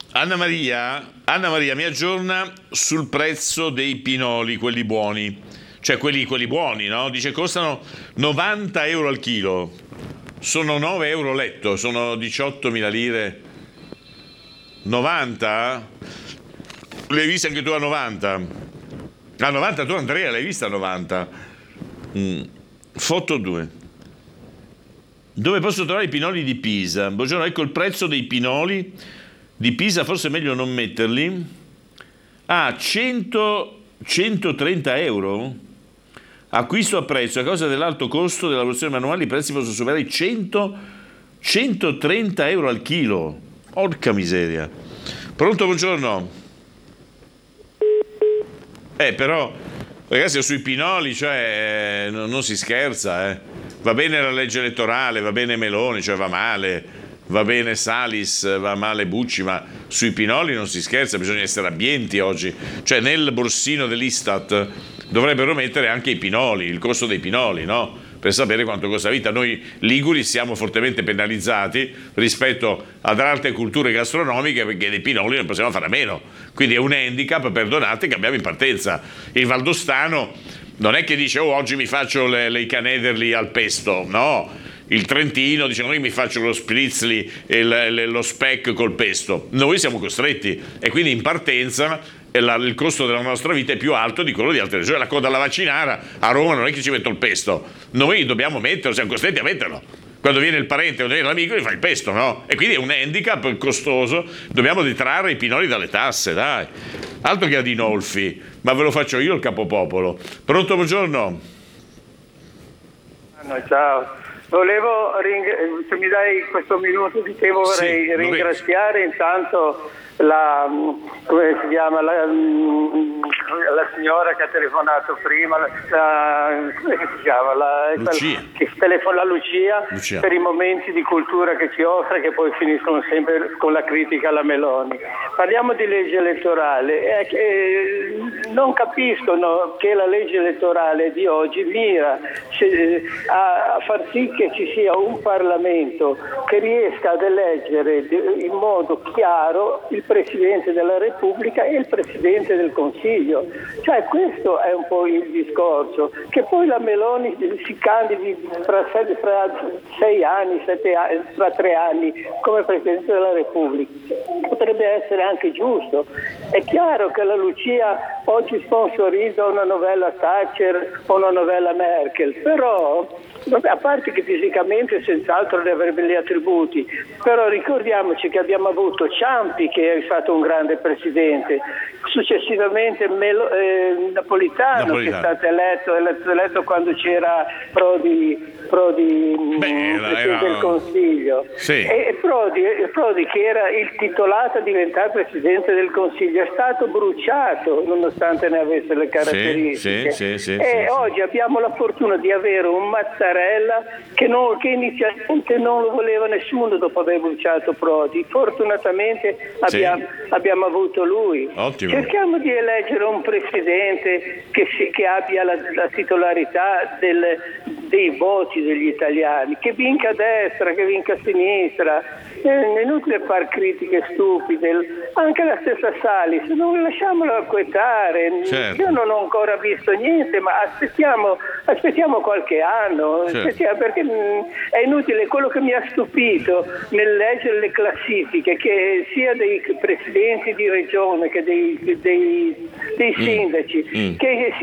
Anna Maria mi aggiorna sul prezzo dei pinoli, quelli buoni, cioè quelli buoni, no? Dice costano 90 euro al chilo, sono 9 euro letto, sono 18.000 lire. 90? L'hai vista anche tu a 90? A 90 tu Andrea l'hai vista a 90? Foto 2. Dove posso trovare i pinoli di Pisa? Buongiorno, ecco il prezzo dei pinoli di Pisa, forse è meglio non metterli. 130 euro? Acquisto a prezzo, a causa dell'alto costo della lavorazione manuale, i prezzi possono superare i 130 euro al chilo. Porca miseria. Pronto, buongiorno. Però, ragazzi, sui pinoli, cioè, non si scherza, Va bene la legge elettorale, va bene Meloni, cioè va male, va bene Salis, va male Bucci, ma sui pinoli non si scherza, bisogna essere abbienti oggi. Cioè nel borsino dell'Istat dovrebbero mettere anche i pinoli, il costo dei pinoli, no? Per sapere quanto costa la vita. Noi liguri siamo fortemente penalizzati rispetto ad altre culture gastronomiche perché dei pinoli non possiamo fare a meno. Quindi è un handicap, perdonate, che abbiamo in partenza. Il valdostano non è che dice oggi mi faccio le canederli al pesto, no. Il trentino dice noi mi faccio lo spritzli e lo speck col pesto. Noi siamo costretti e quindi in partenza il costo della nostra vita è più alto di quello di altre regioni. La coda alla vaccinara a Roma non è che ci metto il pesto, noi dobbiamo metterlo, siamo costretti a metterlo. Quando viene il parente, quando viene l'amico, gli fa il pesto, no? E quindi è un handicap costoso, dobbiamo detrarre i pinoli dalle tasse, dai. Altro che Adinolfi, ma ve lo faccio io il capopopolo. Pronto, buongiorno. Ciao. Volevo, se mi dai questo minuto di tempo, vorrei ringraziare intanto come si chiama, la signora che ha telefonato prima, come si chiama? Lucia. La Lucia, per i momenti di cultura che ci offre, che poi finiscono sempre con la critica alla Meloni. Parliamo di legge elettorale, non capiscono che la legge elettorale di oggi mira a far sì che ci sia un Parlamento che riesca ad eleggere in modo chiaro il Presidente della Repubblica e il Presidente del Consiglio. Cioè questo è un po' il discorso, che poi la Meloni si candidi fra 6 anni, 7 anni, fra 3 anni come Presidente della Repubblica. Potrebbe essere anche giusto. È chiaro che la Lucia oggi sponsorizza una novella Thatcher o una novella Merkel, però a parte che fisicamente senz'altro ne avrebbe gli attributi, però ricordiamoci che abbiamo avuto Ciampi che è stato un grande presidente, successivamente Napolitano che è stato eletto quando c'era Prodi Presidente del Consiglio, sì. E Prodi che era il titolato a diventare Presidente del Consiglio è stato bruciato nonostante ne avesse le caratteristiche. Sì, oggi abbiamo la fortuna di avere un Mattarella che inizialmente non lo voleva nessuno dopo aver bruciato Prodi. Fortunatamente abbiamo avuto lui. Ottimo. Cerchiamo di eleggere un presidente che abbia la titolarità dei voti degli italiani, che vinca a destra, che vinca a sinistra. È inutile fare critiche stupide. Anche la stessa Salis, non lasciamola acquetare. Certo. Io non ho ancora visto niente, ma aspettiamo qualche anno, certo. Perché è inutile. Quello che mi ha stupito nel leggere le classifiche, che sia dei presidenti di regione che dei sindaci, che